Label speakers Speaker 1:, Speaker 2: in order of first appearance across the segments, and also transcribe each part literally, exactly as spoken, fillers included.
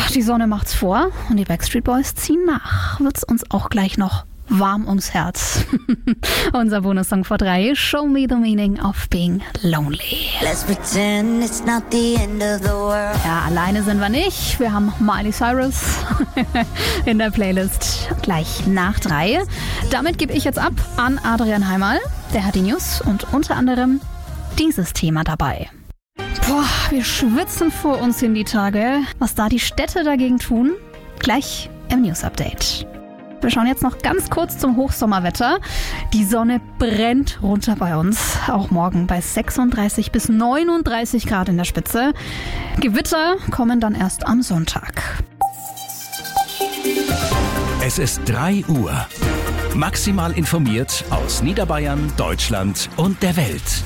Speaker 1: die Sonne macht's vor und die Backstreet Boys ziehen nach. Wird's uns auch gleich noch warm ums Herz. Unser Bonussong vor drei, Show Me the Meaning of Being Lonely.
Speaker 2: Let's pretend it's not the end of the world.
Speaker 1: Ja, alleine sind wir nicht. Wir haben Miley Cyrus in der Playlist gleich nach drei. Damit gebe ich jetzt ab an Adrian Heimal. Der hat die News und unter anderem dieses Thema dabei. Boah, wir schwitzen vor uns hin die Tage. Was da die Städte dagegen tun, gleich im News-Update. Wir schauen jetzt noch ganz kurz zum Hochsommerwetter. Die Sonne brennt runter bei uns, auch morgen bei sechsunddreißig bis neununddreißig Grad in der Spitze. Gewitter kommen dann erst am Sonntag.
Speaker 3: Es ist drei Uhr. Maximal informiert aus Niederbayern, Deutschland und der Welt.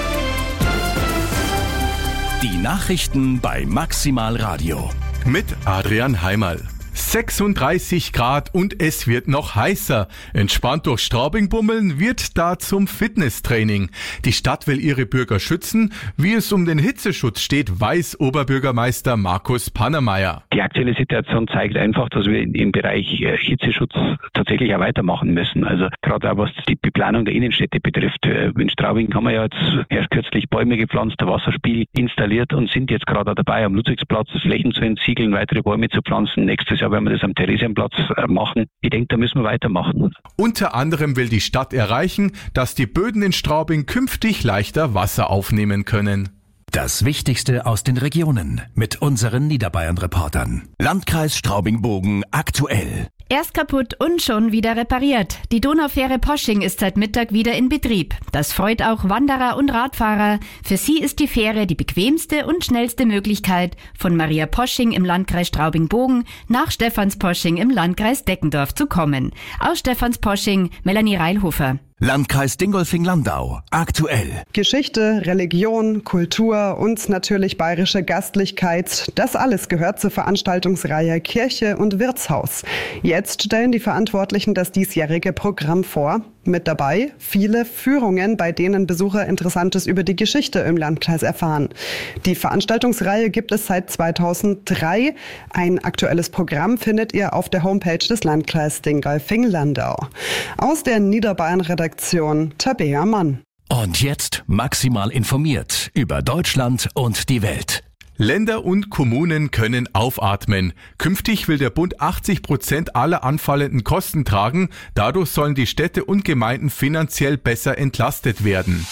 Speaker 3: Die Nachrichten bei Maximal Radio.
Speaker 4: Mit Adrian Heimal. sechsunddreißig Grad und es wird noch heißer. Entspannt durch Straubing bummeln wird da zum Fitnesstraining. Die Stadt will ihre Bürger schützen. Wie es um den Hitzeschutz steht, weiß Oberbürgermeister Markus Pannermeier.
Speaker 5: Die aktuelle Situation zeigt einfach, dass wir im Bereich Hitzeschutz tatsächlich auch weitermachen müssen. Also gerade auch was die Beplanung der Innenstädte betrifft. In Straubing haben wir ja jetzt erst kürzlich Bäume gepflanzt, der Wasserspiegel installiert und sind jetzt gerade dabei, am Ludwigsplatz Flächen zu entsiegeln, weitere Bäume zu pflanzen. Nächstes Jahr wenn wir das am Theresienplatz machen. Ich denke, da müssen wir weitermachen.
Speaker 4: Unter anderem will die Stadt erreichen, dass die Böden in Straubing künftig leichter Wasser aufnehmen können.
Speaker 3: Das Wichtigste aus den Regionen mit unseren Niederbayern-Reportern. Landkreis Straubing-Bogen aktuell.
Speaker 6: Erst kaputt und schon wieder repariert. Die Donaufähre Posching ist seit Mittag wieder in Betrieb. Das freut auch Wanderer und Radfahrer. Für sie ist die Fähre die bequemste und schnellste Möglichkeit, von Maria Posching im Landkreis Straubing-Bogen nach Stephansposching im Landkreis Deckendorf zu kommen. Aus Stephansposching, Melanie Reilhofer.
Speaker 3: Landkreis Dingolfing-Landau, aktuell.
Speaker 7: Geschichte, Religion, Kultur und natürlich bayerische Gastlichkeit, das alles gehört zur Veranstaltungsreihe Kirche und Wirtshaus. Jetzt stellen die Verantwortlichen das diesjährige Programm vor. Mit dabei viele Führungen, bei denen Besucher Interessantes über die Geschichte im Landkreis erfahren. Die Veranstaltungsreihe gibt es seit zweitausenddrei. Ein aktuelles Programm findet ihr auf der Homepage des Landkreises Dingolfing-Landau. Aus der Niederbayern-Redaktion Tabea Mann.
Speaker 3: Und jetzt maximal informiert über Deutschland und die Welt.
Speaker 4: Länder und Kommunen können aufatmen. Künftig will der Bund achtzig Prozent aller anfallenden Kosten tragen. Dadurch sollen die Städte und Gemeinden finanziell besser entlastet werden.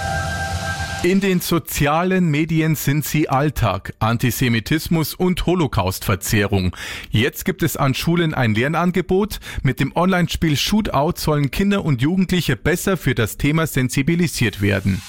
Speaker 4: In den sozialen Medien sind sie Alltag, Antisemitismus und Holocaustverzerrung. Jetzt gibt es an Schulen ein Lernangebot. Mit dem Online-Spiel Shootout sollen Kinder und Jugendliche besser für das Thema sensibilisiert werden.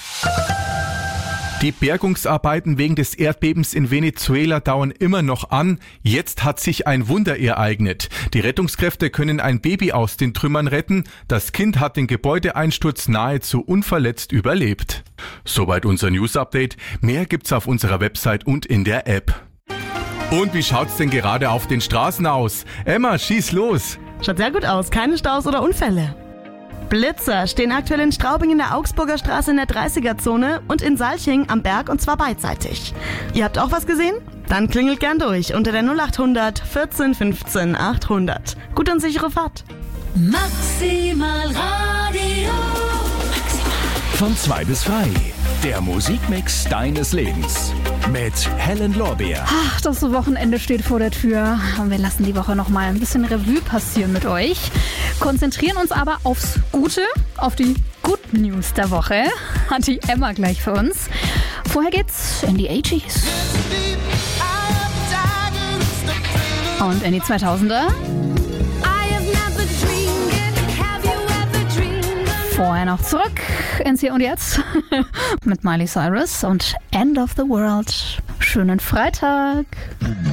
Speaker 4: Die Bergungsarbeiten wegen des Erdbebens in Venezuela dauern immer noch an. Jetzt hat sich ein Wunder ereignet. Die Rettungskräfte können ein Baby aus den Trümmern retten. Das Kind hat den Gebäudeeinsturz nahezu unverletzt überlebt. Soweit unser News-Update. Mehr gibt's auf unserer Website und in der App. Und wie schaut's denn gerade auf den Straßen aus? Emma, schieß los!
Speaker 8: Schaut sehr gut aus. Keine Staus oder Unfälle. Blitzer stehen aktuell in Straubing in der Augsburger Straße in der dreißiger-Zone und in Salching am Berg und zwar beidseitig. Ihr habt auch was gesehen? Dann klingelt gern durch unter der null achthundert vierzehn fünfzehn achthundert. Gut und sichere Fahrt.
Speaker 2: Maximal Radio.
Speaker 3: Von zwei bis frei. Der Musikmix deines Lebens. Mit Helen Lorbeer.
Speaker 1: Ach, das Wochenende steht vor der Tür. Und wir lassen die Woche noch mal ein bisschen Revue passieren mit euch. Konzentrieren uns aber aufs Gute, auf die Good News der Woche. Hat die Emma gleich für uns. Vorher geht's in die achtziger und in die zweitausender. Vorher noch zurück ins Hier und Jetzt mit Miley Cyrus und End of the World. Schönen Freitag.